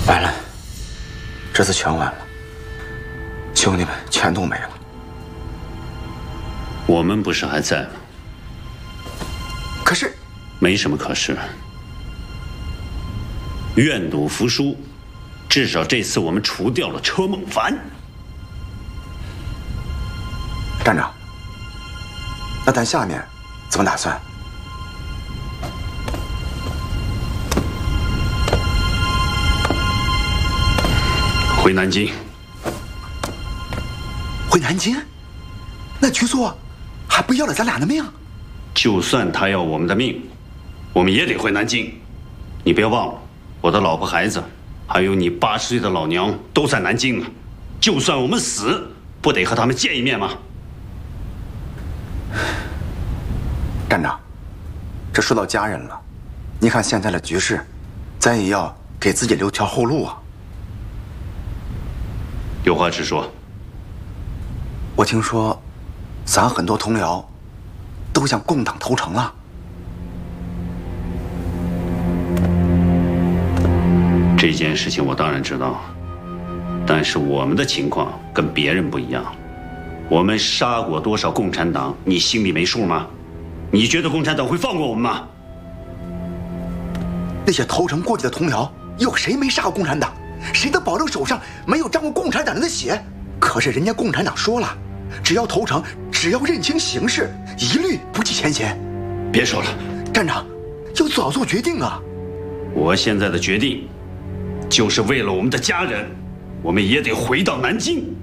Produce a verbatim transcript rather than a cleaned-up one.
完了，这次全完了，兄弟们全都没了。 我们不是还在吗？ 可是， 没什么可是。愿赌服输，至少这次我们除掉了车梦凡。 站长，那咱下面怎么打算？ 回南京。 回南京？那局座还不要了咱俩的命？ 就算他要我们的命，我们也得回南京。你不要忘了，我的老婆孩子，还有你八十岁的老娘都在南京呢。就算我们死，不得和他们见一面吗？ 站长，这说到家人了，你看现在的局势，咱也要给自己留条后路啊。 有话直说。 我听说，咱很多同僚都向共党投诚了。 这件事情我当然知道，但是我们的情况跟别人不一样。我们杀过多少共产党，你心里没数吗？你觉得共产党会放过我们吗？ 那些投诚过去的同僚，有谁没杀过共产党？谁的保证手上没有沾过共产党人的血？可是人家共产党说了，只要投诚，只要认清形势，一律不计前嫌。 别说了， 站长，要早做决定啊！ 我现在的决定，就是为了我们的家人，我们也得回到南京。